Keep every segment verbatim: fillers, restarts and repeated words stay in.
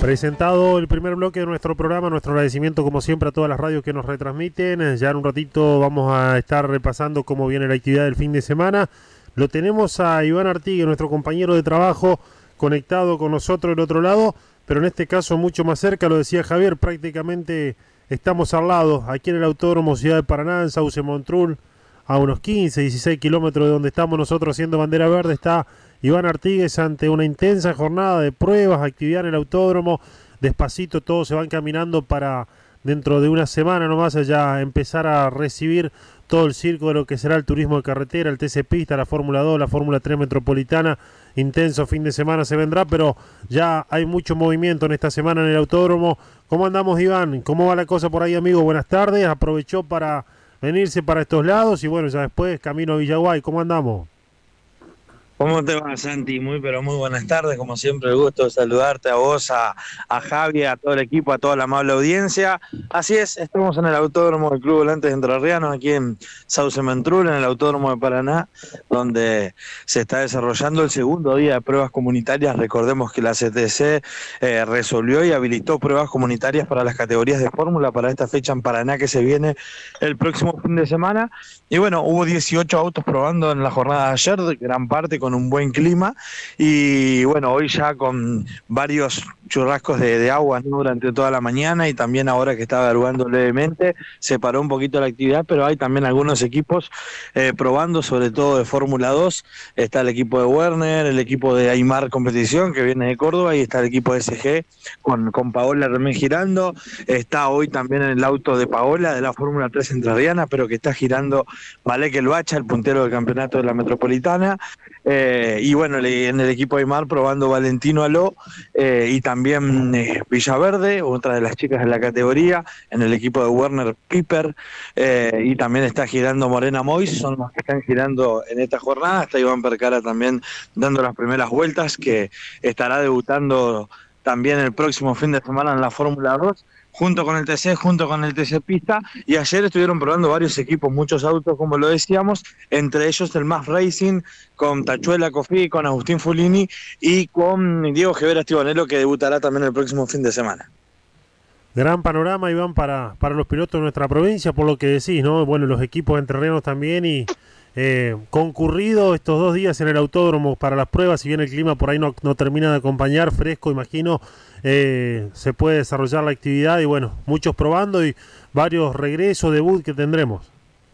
Presentado el primer bloque de nuestro programa, nuestro agradecimiento como siempre a todas las radios que nos retransmiten. Ya en un ratito vamos a estar repasando cómo viene la actividad del fin de semana. Lo tenemos a Iván Artigue, nuestro compañero de trabajo, conectado con nosotros del otro lado, pero en este caso mucho más cerca, lo decía Javier, prácticamente estamos al lado, aquí en el Autódromo Ciudad de Paraná, en Sauce Montrul, a unos quince, dieciséis kilómetros de donde estamos nosotros haciendo bandera verde, está Iván Artigues ante una intensa jornada de pruebas, actividad en el autódromo. Despacito todos se van caminando para dentro de una semana nomás allá empezar a recibir todo el circo de lo que será el turismo de carretera, el T C Pista, la Fórmula dos, la Fórmula tres Metropolitana. Intenso fin de semana se vendrá, pero ya hay mucho movimiento en esta semana en el autódromo. ¿Cómo andamos, Iván? ¿Cómo va la cosa por ahí, amigo? Buenas tardes. Aprovechó para venirse para estos lados y bueno, ya después camino a Villaguay. ¿Cómo andamos? ¿Cómo te va, Santi? Muy, pero muy buenas tardes. Como siempre, el gusto de saludarte a vos, a, a Javi, a todo el equipo, a toda la amable audiencia. Así es, estamos en el autódromo del Club Volantes Entrerrianos, aquí en Sauce Montrul, en el autódromo de Paraná, donde se está desarrollando el segundo día de pruebas comunitarias. Recordemos que la C T C eh, resolvió y habilitó pruebas comunitarias para las categorías de fórmula para esta fecha en Paraná que se viene el próximo fin de semana. Y bueno, hubo dieciocho autos probando en la jornada de ayer, gran parte con un buen clima, y bueno, hoy ya con varios churrascos de, de agua, ¿no?, durante toda la mañana, y también ahora que estaba evaluando levemente, se paró un poquito la actividad, pero hay también algunos equipos eh, probando, sobre todo de Fórmula dos. Está el equipo de Werner, el equipo de Aymar Competición, que viene de Córdoba, y está el equipo de S G con, con Paola Remén girando. Está hoy también en el auto de Paola, de la Fórmula tres Entrerriana, pero que está girando Malek El Bacha, el puntero del campeonato de la Metropolitana. Eh, y bueno, en el equipo de Aymar probando Valentino Aló eh, y también eh, Villaverde, otra de las chicas de la categoría. En el equipo de Werner Piper eh, y también está girando Morena Mois, son los que están girando en esta jornada. Está Iván Percara también dando las primeras vueltas, que estará debutando también el próximo fin de semana en la Fórmula dos, junto con el T C, junto con el T C Pista. Y ayer estuvieron probando varios equipos, muchos autos, como lo decíamos, entre ellos el Más Racing, con Tachuela Cofí, con Agustín Fulini y con Diego Gevera Estibanelo, que debutará también el próximo fin de semana. Gran panorama, Iván, para, para los pilotos de nuestra provincia, por lo que decís, ¿no? Bueno, los equipos entrerrianos también, y eh, concurrido estos dos días en el autódromo para las pruebas. Si bien el clima por ahí no, no termina de acompañar, fresco, imagino, eh, se puede desarrollar la actividad, y bueno, muchos probando y varios regresos, debut que tendremos.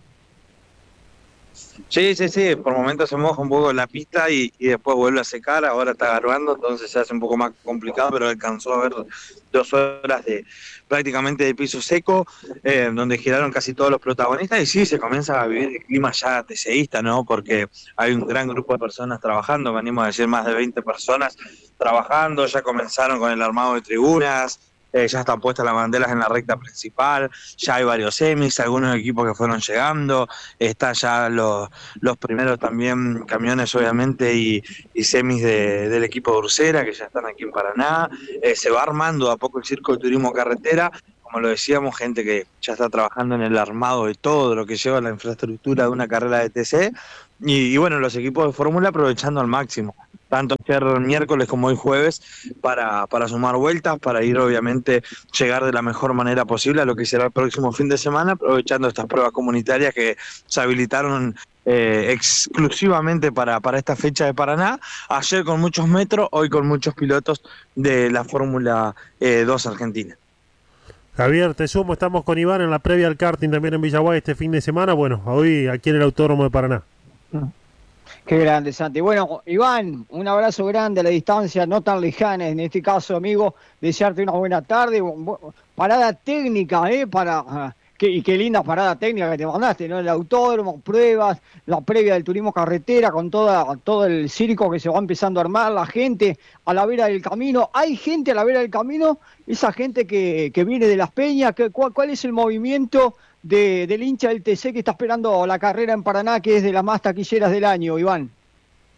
Sí, sí, sí, por momentos se moja un poco la pista y, y después vuelve a secar. Ahora está garbando, entonces se hace un poco más complicado, pero alcanzó a ver dos horas de prácticamente de piso seco, eh, donde giraron casi todos los protagonistas. Y sí, se comienza a vivir el clima ya teseísta, ¿no? Porque hay un gran grupo de personas trabajando, venimos a decir más de veinte personas trabajando. Ya comenzaron con el armado de tribunas. Eh, ya están puestas las banderas en la recta principal, ya hay varios semis, algunos equipos que fueron llegando, están ya los, los primeros también camiones, obviamente, y, y semis de, del equipo de Ursera, que ya están aquí en Paraná. Eh, se va armando a poco el circo de turismo carretera, como lo decíamos, gente que ya está trabajando en el armado de todo lo que lleva la infraestructura de una carrera de T C, y, y bueno, los equipos de Fórmula aprovechando al máximo, tanto ayer miércoles como hoy jueves, para, para sumar vueltas, para ir obviamente llegar de la mejor manera posible a lo que será el próximo fin de semana, aprovechando estas pruebas comunitarias que se habilitaron eh, exclusivamente para, para esta fecha de Paraná. Ayer con muchos metros, hoy con muchos pilotos de la Fórmula eh, dos Argentina. Javier, te sumo, estamos con Iván en la previa al karting también en Villaguay este fin de semana. Bueno, hoy aquí en el Autódromo de Paraná. Qué grande, Santi. Bueno, Iván, un abrazo grande a la distancia, no tan lejana en este caso, amigo. Desearte una buena tarde. Parada técnica, ¿eh? Para, uh, qué, y qué linda parada técnica que te mandaste, ¿no? El autódromo, pruebas, la previa del turismo carretera, con toda, todo el circo que se va empezando a armar, la gente a la vera del camino. ¿Hay gente a la vera del camino? Esa gente que, que viene de Las Peñas, que, ¿cuál, cuál es el movimiento De, del hincha del T C que está esperando la carrera en Paraná, que es de las más taquilleras del año, Iván?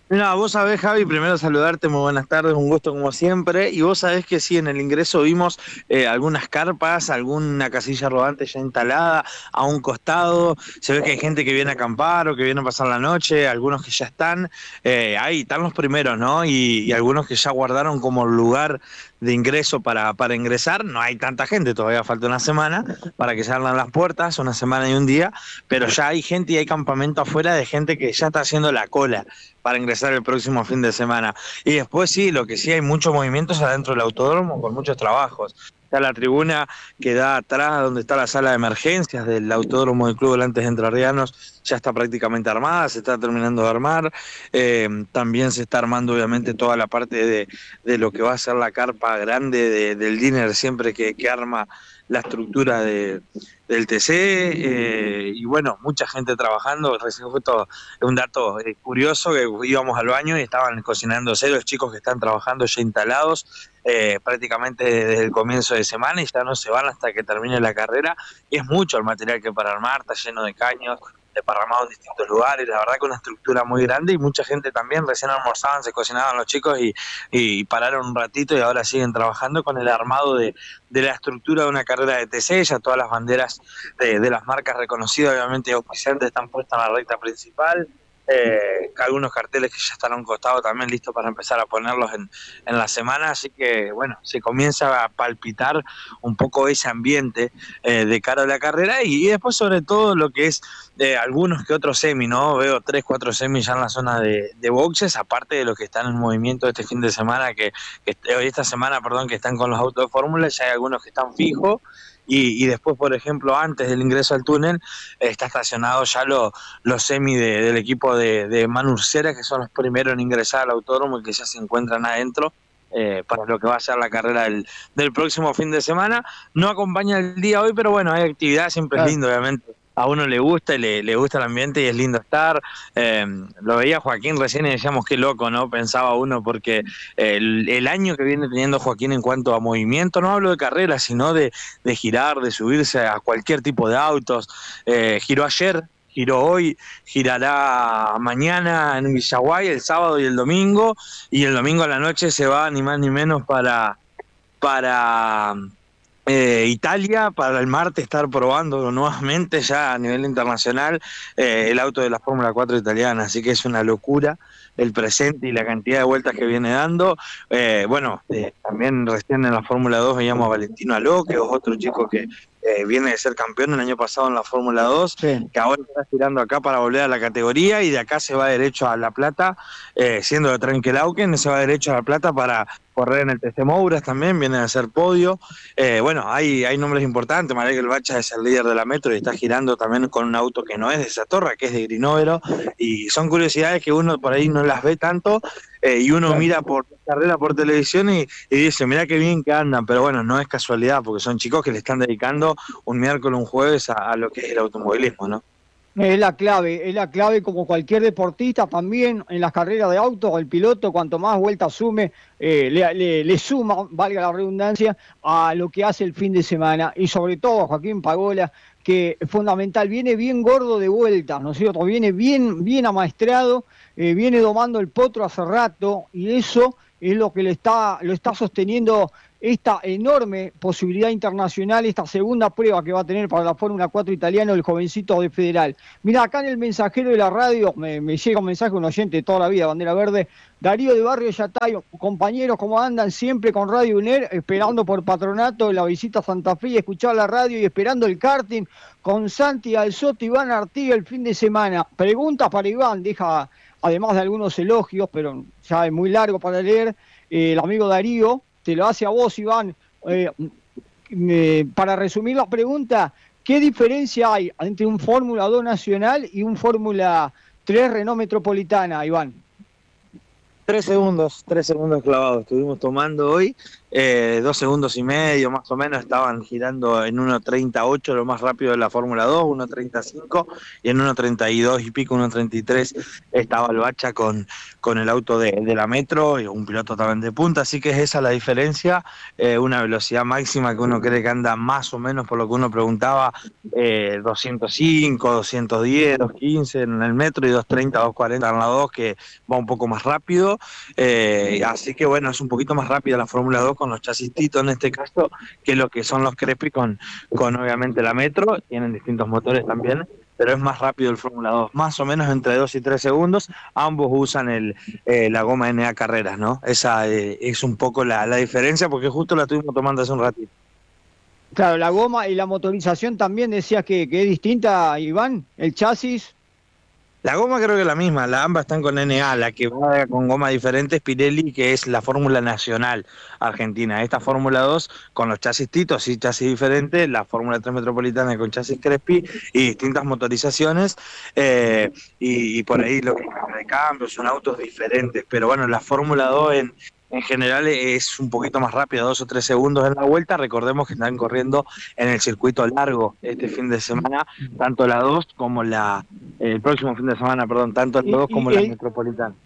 Mira, vos sabés, Javi, primero saludarte, muy buenas tardes, un gusto como siempre. Y vos sabés que sí, en el ingreso vimos eh, algunas carpas, alguna casilla rodante ya instalada a un costado. Se ve que hay gente que viene a acampar o que viene a pasar la noche, algunos que ya están. Eh, ahí están los primeros, ¿no? Y, y algunos que ya guardaron como lugar de ingreso para, para ingresar. No hay tanta gente, todavía falta una semana para que se abran las puertas, una semana y un día. Pero ya hay gente y hay campamento afuera de gente que ya está haciendo la cola para ingresar el próximo fin de semana. Y después sí, lo que sí hay muchos movimientos adentro del autódromo con muchos trabajos. Está la tribuna que da atrás donde está la sala de emergencias del autódromo del Club Volantes Entrerrianos, ya está prácticamente armada, se está terminando de armar. Eh, también se está armando obviamente toda la parte de, de lo que va a ser la carpa grande de, del dinner siempre que, que arma la estructura de, del T C, eh, y bueno, mucha gente trabajando. Recién fue todo un dato eh, curioso, que íbamos al baño y estaban cocinándose los chicos que están trabajando ya instalados eh, prácticamente desde el comienzo de semana y ya no se van hasta que termine la carrera. Y es mucho el material que para armar, está lleno de caños, desparramados en distintos lugares, la verdad que una estructura muy grande y mucha gente también. Recién almorzaban, se cocinaban los chicos y, y pararon un ratito y ahora siguen trabajando con el armado de, de la estructura de una carrera de T C. Ya todas las banderas de, de las marcas reconocidas, obviamente auspiciantes, están puestas en la recta principal. Eh, algunos carteles que ya están a un costado también listos para empezar a ponerlos en, en la semana, así que bueno, se comienza a palpitar un poco ese ambiente eh, de cara a la carrera y, y después sobre todo lo que es eh, algunos que otros semis, ¿no? Veo tres, cuatro semis ya en la zona de, de boxes, aparte de los que están en movimiento este fin de semana, que, que esta semana, perdón, que están con los autos de fórmula, ya hay algunos que están fijos. Y, y después, por ejemplo, antes del ingreso al túnel, eh, está estacionado ya lo, los semi de, del equipo de, de Manu Ursera, que son los primeros en ingresar al autódromo y que ya se encuentran adentro eh, para lo que va a ser la carrera del, del próximo fin de semana. No acompaña el día hoy, pero bueno, hay actividad, siempre es lindo, obviamente. A uno le gusta y le, le gusta el ambiente y es lindo estar. Eh, lo veía Joaquín recién y decíamos qué loco, ¿no? Pensaba uno, porque el, el año que viene teniendo Joaquín en cuanto a movimiento, no hablo de carrera, sino de, de girar, de subirse a cualquier tipo de autos. Eh, giró ayer, giró hoy, girará mañana en Villaguay, el sábado y el domingo, y el domingo a la noche se va ni más ni menos para... para Eh, Italia, para el martes estar probando nuevamente ya a nivel internacional eh, el auto de la Fórmula cuatro italiana, así que es una locura el presente y la cantidad de vueltas que viene dando. Eh, bueno, eh, también recién en la Fórmula dos veíamos a Valentino Aló, que es otro chico que eh, viene de ser campeón el año pasado en la Fórmula dos, sí, que ahora está tirando acá para volver a la categoría y de acá se va derecho a La Plata, eh, siendo de Trenquelauquen, se va derecho a La Plata para correr en el T C Mouras también, viene a hacer podio. Eh, bueno, hay, hay nombres importantes. Miguel Bacha es el líder de la Metro y está girando también con un auto que no es de Satorra, que es de Grinóvero, y son curiosidades que uno por ahí no las ve tanto, eh, y uno claro. mira por carrera por televisión y, y dice, mirá qué bien que andan, pero bueno, no es casualidad, porque son chicos que le están dedicando un miércoles, un jueves a, a lo que es el automovilismo, ¿no? Es la clave, es la clave como cualquier deportista también en las carreras de auto, el piloto cuanto más vueltas sume, eh, le, le, le suma, valga la redundancia, a lo que hace el fin de semana. Y sobre todo Joaquín Pagola, que es fundamental, viene bien gordo de vueltas, ¿no es cierto? Viene bien, bien amaestrado, eh, viene domando el potro hace rato y eso es lo que le está, lo está sosteniendo esta enorme posibilidad internacional, esta segunda prueba que va a tener para la Fórmula cuatro italiano el jovencito de Federal. Mira, acá en el mensajero de la radio me, me llega un mensaje de un oyente de toda la vida, Bandera Verde, Darío de Barrio Yatay, compañeros, ¿cómo andan? Siempre con Radio UNER, esperando por Patronato la visita a Santa Fe y escuchar la radio y esperando el karting con Santi Alzotti, Iván Artiga el fin de semana. Preguntas para Iván, deja además de algunos elogios, pero ya es muy largo para leer, eh, el amigo Darío, te lo hace a vos, Iván. Eh, eh, para resumir la pregunta, ¿qué diferencia hay entre un Fórmula dos nacional y un Fórmula tres Renault Metropolitana, Iván? Tres segundos, tres segundos clavados. Estuvimos tomando hoy, eh, dos segundos y medio más o menos. Estaban girando en uno treinta y ocho, lo más rápido de la Fórmula dos, uno treinta y cinco, y en uno treinta y dos y pico, uno treinta y tres estaba el Bacha con, con el auto de, de la Metro, y un piloto también de punta. Así que es esa la diferencia, eh, una velocidad máxima que uno cree que anda más o menos, por lo que uno preguntaba, eh, doscientos cinco, doscientos diez, doscientos quince en el Metro y doscientos treinta, doscientos cuarenta en la dos, que va un poco más rápido. Eh, así que bueno, es un poquito más rápida la Fórmula dos con los chasis Tito en este caso, que lo que son los Crespi con, con obviamente la Metro. Tienen distintos motores también, pero es más rápido el Fórmula dos, más o menos entre dos y tres segundos. Ambos usan el, eh, la goma N A Carreras, ¿no? Esa eh, es un poco la, la diferencia, porque justo la estuvimos tomando hace un ratito. Claro, la goma y la motorización también decías que, que es distinta, Iván, el chasis. La goma creo que es la misma, la ambas están con N A, la que va con goma diferente es Pirelli, que es la Fórmula Nacional Argentina. Esta Fórmula dos con los chasis Tito, sí, chasis diferentes, la Fórmula tres Metropolitana con chasis Crespi y distintas motorizaciones, eh, y, y por ahí lo que de cambio son autos diferentes, pero bueno, la Fórmula dos en, en general es un poquito más rápida, dos o tres segundos en la vuelta. Recordemos que están corriendo en el circuito largo este fin de semana, tanto la dos como la... el próximo fin de semana, perdón, tanto la dos como la el, Metropolitana.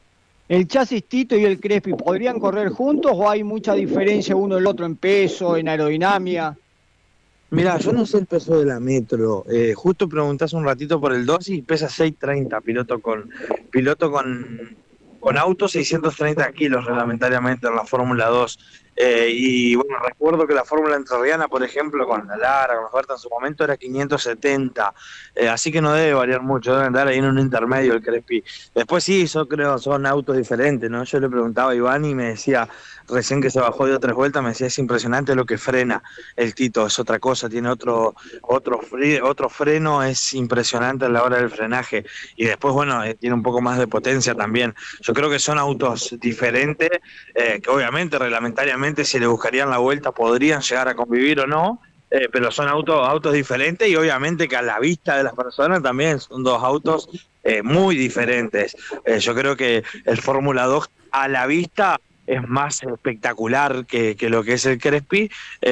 ¿El chasis Tito y el Crespi podrían correr juntos o hay mucha diferencia uno del otro en peso, en aerodinámica? Mira, yo no sé el peso de la Metro. Eh, justo preguntás un ratito por el dos y pesa seiscientos treinta, piloto con piloto con, con auto seiscientos treinta kilos reglamentariamente en la Fórmula dos. Eh, y bueno, recuerdo que la Fórmula Entrerriana, por ejemplo, con la Lara, con los Berta en su momento era quinientos setenta, eh, así que no debe variar mucho, debe andar ahí en un intermedio el Crespi. Después sí, yo creo son autos diferentes, ¿no? Yo le preguntaba a Iván y me decía, recién que se bajó de tres vueltas, me decía, es impresionante lo que frena el Tito, es otra cosa, tiene otro otro, fre otro freno, es impresionante a la hora del frenaje, y después, bueno, eh, tiene un poco más de potencia también. Yo creo que son autos diferentes, eh, que obviamente reglamentariamente si le buscarían la vuelta podrían llegar a convivir o no, eh, pero son autos, autos diferentes, y obviamente que a la vista de las personas también son dos autos eh, muy diferentes. Eh, yo creo que el Fórmula dos a la vista es más espectacular que, que lo que es el Crespi,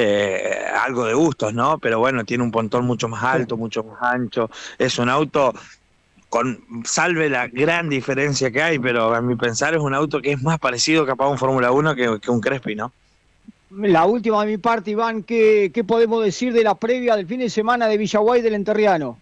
eh, algo de gustos, ¿no? Pero bueno, tiene un pontón mucho más alto, mucho más ancho, es un auto... con salve la gran diferencia que hay, pero a mi pensar es un auto que es más parecido capaz a un Fórmula uno que, que un Crespi, ¿no? La última de mi parte, Iván, ¿qué, qué podemos decir de la previa del fin de semana de Villaguay del Enterriano?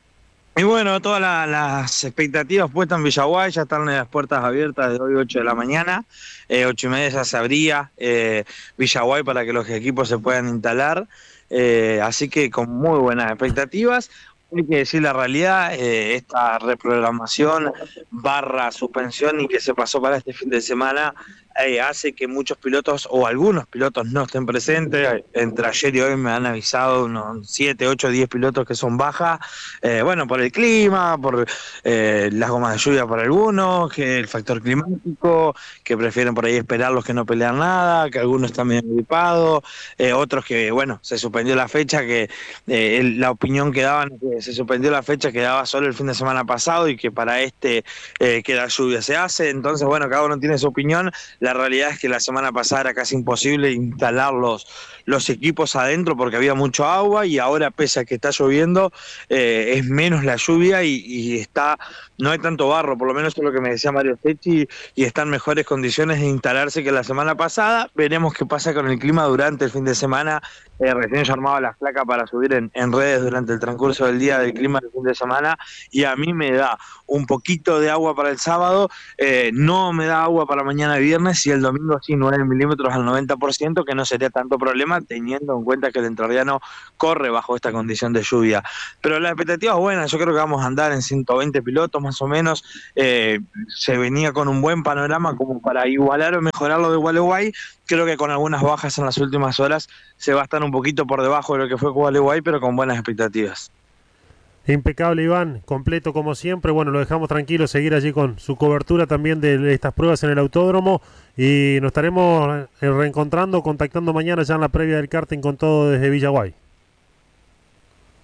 Y bueno, todas la, las expectativas puestas en Villaguay, ya están las puertas abiertas de hoy ocho de la mañana, eh, ocho y media ya se abría eh, Villaguay para que los equipos se puedan instalar, eh, así que con muy buenas expectativas. Hay que decir la realidad, eh, esta reprogramación barra suspensión y que se pasó para este fin de semana eh, hace que muchos pilotos o algunos pilotos no estén presentes. Entre ayer y hoy me han avisado unos siete, ocho, diez pilotos que son bajas, eh, bueno, por el clima, por eh, las gomas de lluvia para algunos, que el factor climático, que prefieren por ahí esperar los que no pelean nada, que algunos están medio gripados, eh, otros que, bueno, se suspendió la fecha, que eh, la opinión que daban que se suspendió la fecha, que daba solo el fin de semana pasado y que para este eh, que la lluvia se hace. Entonces, bueno, cada uno tiene su opinión. La realidad es que la semana pasada era casi imposible instalar los, los equipos adentro porque había mucho agua, y ahora, pese a que está lloviendo, eh, es menos la lluvia y, y está no hay tanto barro, por lo menos eso es lo que me decía Mario Stechi, y está en mejores condiciones de instalarse que la semana pasada. Veremos qué pasa con el clima durante el fin de semana. Eh, recién yo armaba las placas para subir en, en redes durante el transcurso del día del clima del fin de semana, y a mí me da un poquito de agua para el sábado, eh, no me da agua para mañana viernes, y el domingo sí nueve milímetros al noventa por ciento, que no sería tanto problema teniendo en cuenta que el entrerriano corre bajo esta condición de lluvia. Pero la expectativa es buena, yo creo que vamos a andar en ciento veinte pilotos más o menos. Eh, se venía con un buen panorama como para igualar o mejorar lo de Gualeguay. Creo que con algunas bajas en las últimas horas se va a estar un poquito por debajo de lo que fue Gualeguay, pero con buenas expectativas. Impecable, Iván, completo como siempre. Bueno, lo dejamos tranquilo, seguir allí con su cobertura también de estas pruebas en el autódromo, y nos estaremos reencontrando, contactando mañana ya en la previa del karting con todo desde Villaguay.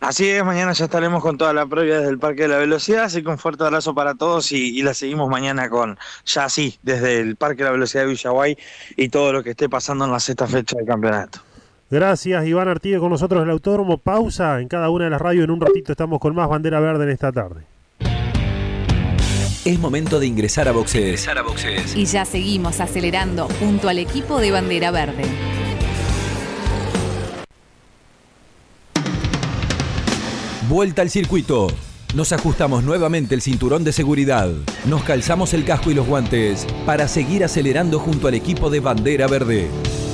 Así es, mañana ya estaremos con toda la previa desde el Parque de la Velocidad, así que un fuerte abrazo para todos y, y la seguimos mañana con, ya así, desde el Parque de la Velocidad de Villaguay y todo lo que esté pasando en la sexta fecha del campeonato. Gracias, Iván Artigue, con nosotros en el Autódromo. Pausa en cada una de las radios. En un ratito estamos con más Bandera Verde en esta tarde. Es momento de ingresar a boxes. Ingresar a boxes. Y ya seguimos acelerando junto al equipo de Bandera Verde. Vuelta al circuito. Nos ajustamos nuevamente el cinturón de seguridad. Nos calzamos el casco y los guantes para seguir acelerando junto al equipo de Bandera Verde.